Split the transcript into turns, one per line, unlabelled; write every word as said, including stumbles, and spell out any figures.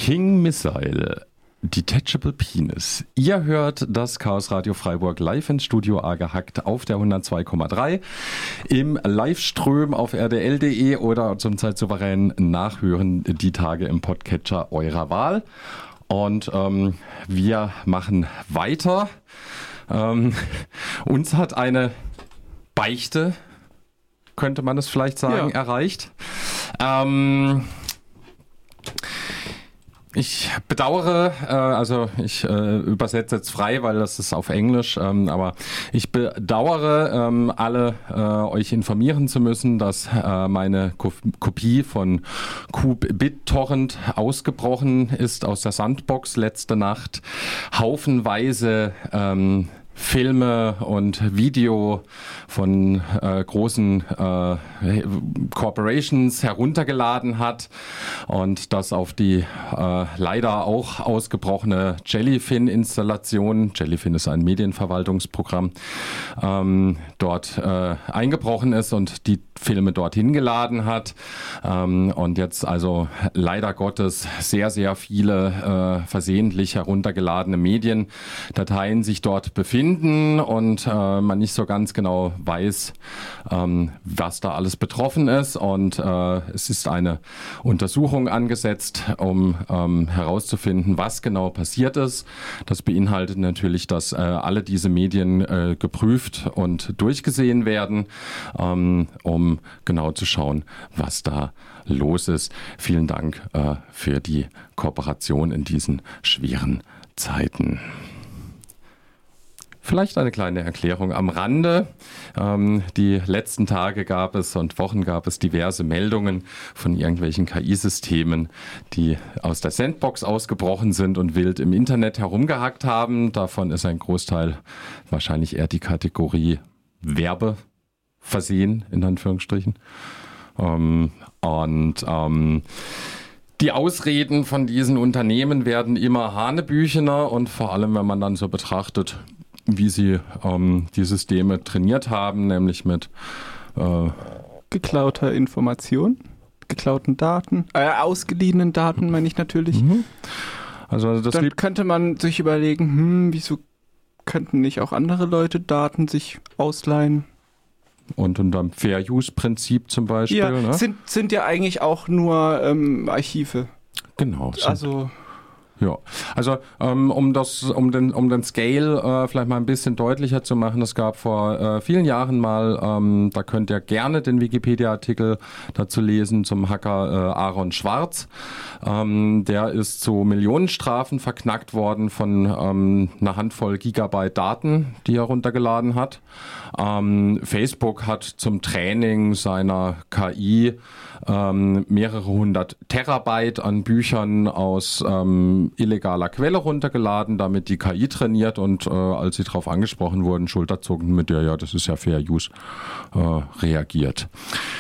King Missile, Detachable Penis. Ihr hört das Chaos Radio Freiburg live ins Studio A gehackt auf der hundertzwei Komma drei, im Live-Ström auf r d l punkt d e oder zum zeitsouverän nachhören die Tage im Podcatcher eurer Wahl. Und ähm, wir machen weiter. Ähm, uns hat eine Beichte, könnte man es vielleicht sagen, ja. erreicht. Ähm, ich bedauere, äh, also ich äh, übersetze jetzt frei, weil das ist auf Englisch, ähm, aber ich bedauere, ähm, alle äh, euch informieren zu müssen, dass äh, meine Ko- Kopie von QBitTorrent ausgebrochen ist aus der Sandbox letzte Nacht. Haufenweise ähm, Filme und Video von äh, großen äh, Corporations heruntergeladen hat und das auf die äh, leider auch ausgebrochene Jellyfin-Installation, Jellyfin ist ein Medienverwaltungsprogramm, ähm, dort äh, eingebrochen ist und die Filme dorthin geladen hat ähm, und jetzt also leider Gottes sehr, sehr viele äh, versehentlich heruntergeladene Mediendateien sich dort befinden und äh, man nicht so ganz genau weiß, ähm, was da alles betroffen ist. Und äh, es ist eine Untersuchung angesetzt, um ähm, herauszufinden, was genau passiert ist. Das beinhaltet natürlich, dass äh, alle diese Medien äh, geprüft und durchgesehen werden, ähm, um genau zu schauen, was da los ist. Vielen Dank äh, für die Kooperation in diesen schweren Zeiten. Vielleicht eine kleine Erklärung am Rande. Ähm, die letzten Tage gab es und Wochen gab es diverse Meldungen von irgendwelchen K I-Systemen, die aus der Sandbox ausgebrochen sind und wild im Internet herumgehackt haben. Davon ist ein Großteil wahrscheinlich eher die Kategorie Werbe versehen, in Anführungsstrichen. Ähm, und ähm, die Ausreden von diesen Unternehmen werden immer hanebüchener und vor allem, wenn man dann so betrachtet, wie sie ähm, die Systeme trainiert haben, nämlich mit äh,
geklauter Information, geklauten Daten, äh, ausgeliehenen Daten meine ich natürlich.
Mhm. Also das
Dann könnte man sich überlegen, hm, wieso könnten nicht auch andere Leute Daten sich ausleihen?
Und unter dem Fair-Use-Prinzip zum Beispiel.
Ja,
ne?
sind, sind ja eigentlich auch nur ähm, Archive.
Genau.
Also
Ja, also ähm, um das, um den, um den Scale äh, vielleicht mal ein bisschen deutlicher zu machen, es gab vor äh, vielen Jahren mal, ähm, da könnt ihr gerne den Wikipedia-Artikel dazu lesen zum Hacker äh, Aaron Schwarz. Ähm, der ist zu Millionenstrafen verknackt worden von ähm, einer Handvoll Gigabyte Daten, die er runtergeladen hat. Ähm, Facebook hat zum Training seiner K I ähm, mehrere hundert Terabyte an Büchern aus ähm, illegaler Quelle runtergeladen, damit die K I trainiert und äh, als sie darauf angesprochen wurden, schulterzuckend mit der, ja, das ist ja Fair Use, äh, reagiert.